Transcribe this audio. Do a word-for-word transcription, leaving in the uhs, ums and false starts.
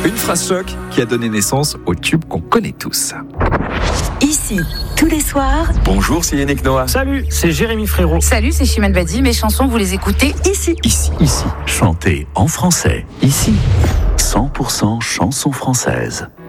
Une phrase choc qui a donné naissance au tube qu'on connaît tous. Ici, tous les soirs. Bonjour, c'est Yannick Noah. Salut, c'est Jérémy Frérot. Salut, c'est Chimène Badi. Mes chansons, vous les écoutez ici. Ici. Ici. Chantez en français. Ici. cent pour cent chansons françaises.